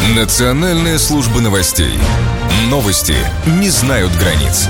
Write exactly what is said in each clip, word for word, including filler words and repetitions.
Национальная служба новостей. Новости не знают границ.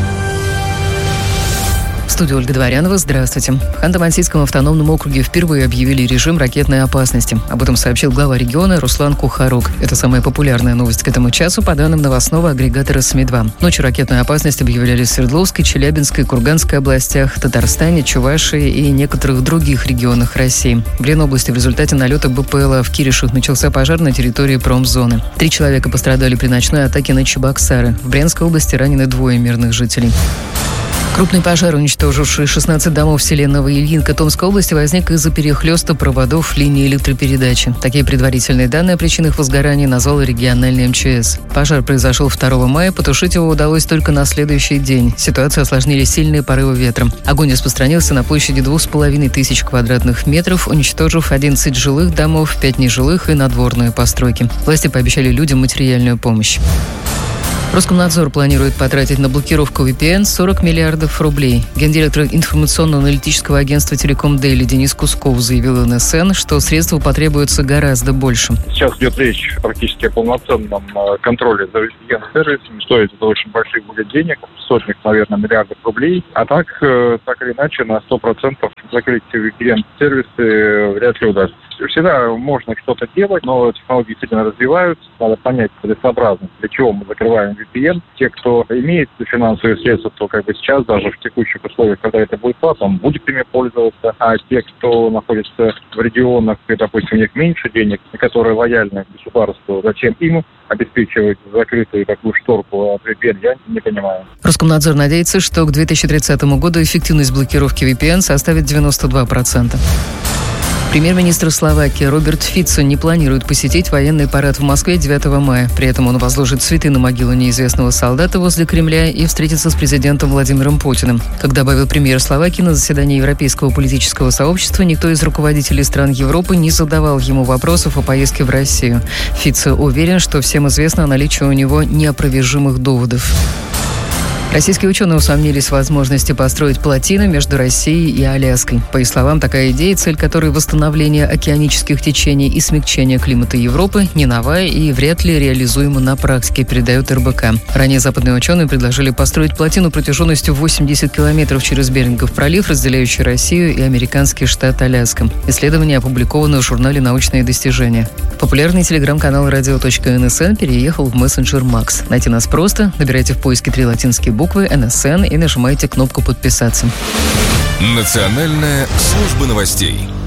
В студии Ольга Дворянова. Здравствуйте. В Ханты-Мансийском автономном округе впервые объявили режим ракетной опасности. Об этом сообщил глава региона Руслан Кухарук. Это самая популярная новость к этому часу по данным новостного агрегатора СМИ два. Ночью ракетную опасность объявляли в Свердловской, Челябинской, Курганской областях, Татарстане, Чувашии и некоторых других регионах России. В Ленобласти в результате налета БПЛА в Киришах начался пожар на территории промзоны. Три человека пострадали при ночной атаке на Чебоксары. В Брянской области ранены двое мирных жителей. Крупный пожар, уничтоживший шестнадцать домов в селе Новоильинка Томской области, возник из-за перехлёста проводов линии электропередачи. Такие предварительные данные о причинах возгорания назвал региональный эм че эс. Пожар произошел второго мая, потушить его удалось только на следующий день. Ситуацию осложнили сильные порывы ветра. Огонь распространился на площади двух с половиной тысяч квадратных метров, уничтожив одиннадцать жилых домов, пять нежилых и надворные постройки. Власти пообещали людям материальную помощь. Роскомнадзор планирует потратить на блокировку ви пи эн сорок миллиардов рублей. Гендиректор информационно-аналитического агентства «Телеком Дейли» Денис Кусков заявил эн эс эн, что средств потребуется гораздо больше. Сейчас идет речь практически о полноценном контроле за ви пи эн-сервисами. Стоит это очень больших будет денег, сотни, наверное, миллиардов рублей. А так, так или иначе, на сто процентов закрыть ви пи эн-сервисы вряд ли удастся. Всегда можно что-то делать, но технологии действительно развиваются. Надо понять целесообразность, для чего мы закрываем ви пи эн. Те, кто имеет финансовые средства, то как бы сейчас, даже в текущих условиях, когда это будет платно, будет ими пользоваться. А те, кто находится в регионах, и, допустим, у них меньше денег, которые лояльны государству, зачем им обеспечивать закрытую такую шторку от ви пи эн, я не понимаю. Роскомнадзор надеется, что к две тысячи тридцатому году эффективность блокировки ви пи эн составит девяносто два процента. Премьер-министр Словакии Роберт Фицо не планирует посетить военный парад в Москве девятого мая. При этом он возложит цветы на могилу неизвестного солдата возле Кремля и встретится с президентом Владимиром Путиным. Как добавил премьер Словакии, на заседании Европейского политического сообщества никто из руководителей стран Европы не задавал ему вопросов о поездке в Россию. Фицо уверен, что всем известно о наличии у него неопровержимых доводов. Российские ученые усомнились в возможности построить плотину между Россией и Аляской. По их словам, такая идея, цель которой восстановление океанических течений и смягчение климата Европы, не новая и вряд ли реализуема на практике, передает эр бэ ка. Ранее западные ученые предложили построить плотину протяженностью восемьдесят километров через Берингов пролив, разделяющий Россию и американский штат Аляска. Исследование опубликовано в журнале «Научные достижения». Популярный телеграм-канал радио точка эн эс эн переехал в мессенджер Макс. Найти нас просто. Набирайте в поиске три латинские буквы эн эс эн и нажимайте кнопку «Подписаться». Национальная служба новостей.